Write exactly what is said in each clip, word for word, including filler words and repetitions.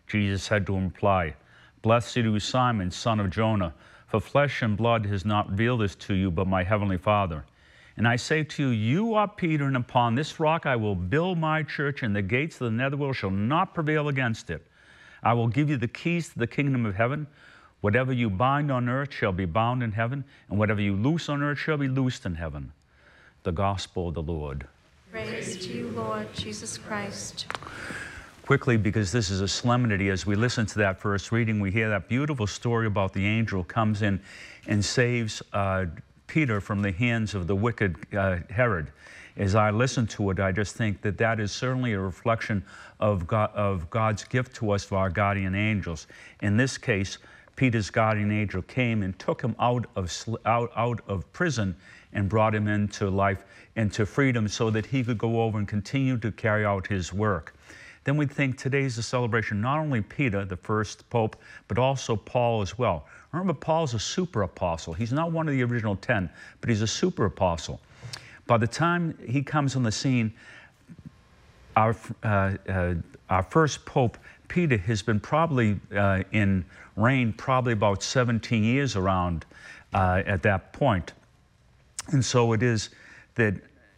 Jesus said to him, reply, Blessed are you, Simon, son of Jonah, for flesh and blood has not revealed this to you, but my heavenly Father. And I say to you, you are Peter, and upon this rock I will build my church, and the gates of the netherworld shall not prevail against it. I will give you the keys to the kingdom of heaven. Whatever you bind on earth shall be bound in heaven, and whatever you loose on earth shall be loosed in heaven. The gospel of the Lord. Praise to you, Lord Jesus Christ. Quickly, because this is a solemnity, as we listen to that first reading, we hear that beautiful story about the angel comes in and saves uh, Peter from the hands of the wicked uh, Herod. As I listen to it, I just think that that is certainly a reflection of, God, of God's gift to us for our guardian angels. In this case, Peter's guardian angel came and took him out of, out, out of prison and brought him into life, into freedom, so that he could go over and continue to carry out his work. Then we think today's a celebration, not only Peter, the first pope, but also Paul as well. Remember, Paul's a super apostle. He's not one of the original ten, but he's a super apostle. By the time he comes on the scene, our, uh, uh, our first pope, Peter, has been probably uh, in reign probably about seventeen years around uh, at that point. And so it is that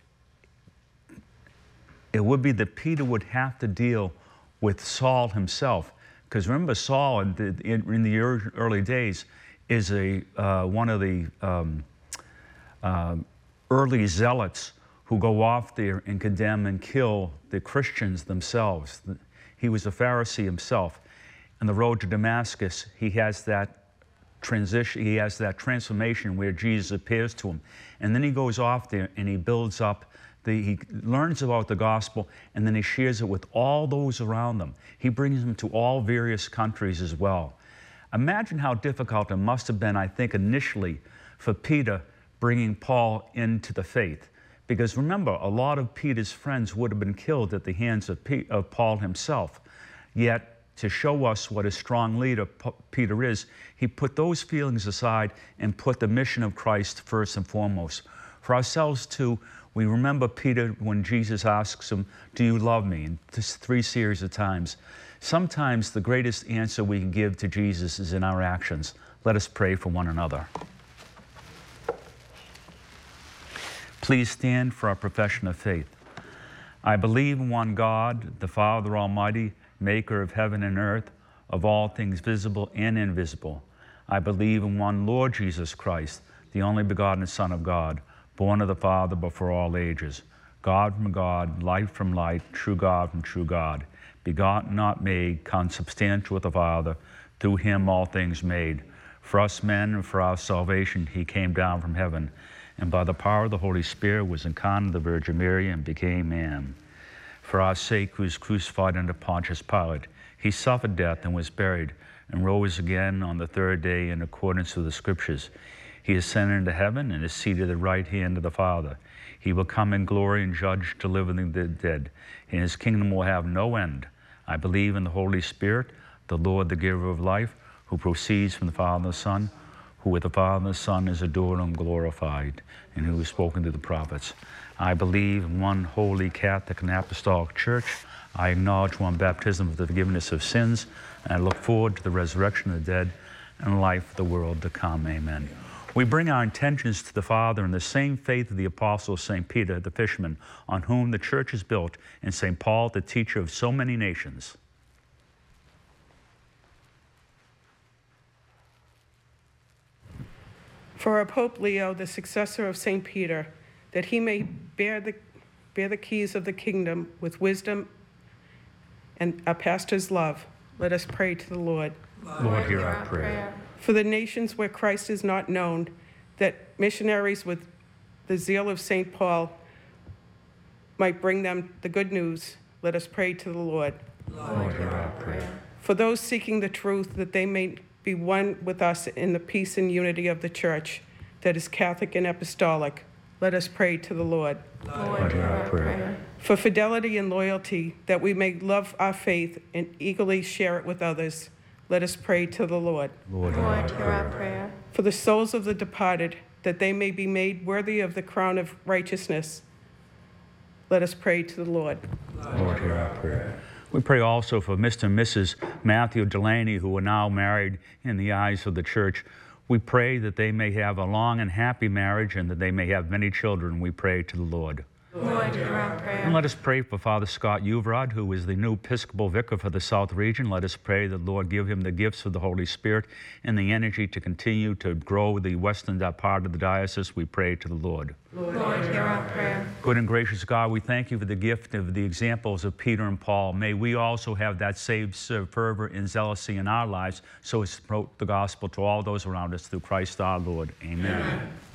it would be that Peter would have to deal with Saul himself. Because remember, Saul in the, in the early days is a, uh, one of the um, uh, early zealots who go off there and condemn and kill the Christians themselves. He was a Pharisee himself. On the road to Damascus, he has that transition, he has that transformation where Jesus appears to him. And then he goes off there and he builds up The, he learns about the gospel, and then he shares it with all those around them. He brings them to all various countries as well. Imagine how difficult it must have been, I think, initially for Peter bringing Paul into the faith. Because remember, a lot of Peter's friends would have been killed at the hands of, P of Paul himself. Yet, to show us what a strong leader P Peter is, he put those feelings aside and put the mission of Christ first and foremost. For ourselves too, we remember Peter when Jesus asks him, do you love me? And this three series of times. Sometimes the greatest answer we can give to Jesus is in our actions. Let us pray for one another. Please stand for our profession of faith. I believe in one God, the Father Almighty, maker of heaven and earth, of all things visible and invisible. I believe in one Lord Jesus Christ, the only begotten Son of God, born of the Father before all ages, God from God, light from light, true God from true God, begotten, not made, consubstantial with the Father, through him all things made. For us men and for our salvation he came down from heaven, and by the power of the Holy Spirit was incarnate of the Virgin Mary and became man. For our sake he was crucified under Pontius Pilate. He suffered death and was buried, and rose again on the third day in accordance with the Scriptures. He ascended into heaven and is seated at the right hand of the Father. He will come in glory and judge the living and the dead, and his kingdom will have no end. I believe in the Holy Spirit, the Lord, the giver of life, who proceeds from the Father and the Son, who with the Father and the Son is adored and glorified, and who has spoken to the prophets. I believe in one holy Catholic and Apostolic Church. I acknowledge one baptism for the forgiveness of sins, and I look forward to the resurrection of the dead and life of the world to come. Amen. We bring our intentions to the Father in the same faith of the Apostle Saint Peter, the fisherman, on whom the church is built, and Saint Paul, the teacher of so many nations. For our Pope Leo, the successor of Saint Peter, that he may bear the, bear the keys of the kingdom with wisdom and our pastor's love, let us pray to the Lord. Lord, Lord hear our prayer. prayer. For the nations where Christ is not known, that missionaries with the zeal of Saint Paul might bring them the good news, let us pray to the Lord. Lord, Lord hear our prayer. For those seeking the truth, that they may be one with us in the peace and unity of the Church that is Catholic and Apostolic, let us pray to the Lord. Lord, Lord hear our prayer. For fidelity and loyalty, that we may love our faith and eagerly share it with others, let us pray to the Lord. Lord, Lord hear our prayer. For the souls of the departed, that they may be made worthy of the crown of righteousness, let us pray to the Lord. Lord, hear our prayer. We pray also for Mister and Missus Matthew Delaney, who are now married in the eyes of the church. We pray that they may have a long and happy marriage and that they may have many children. We pray to the Lord. Lord, hear our And prayer. let us pray for Father Scott Uvrod, who is the new Episcopal Vicar for the South Region. Let us pray that Lord give him the gifts of the Holy Spirit and the energy to continue to grow the western part of the diocese. We pray to the Lord. Lord, hear our prayer. Good and gracious God, we thank you for the gift of the examples of Peter and Paul. May we also have that same fervor and zealousy in our lives so as to promote the gospel to all those around us through Christ our Lord. Amen. Amen.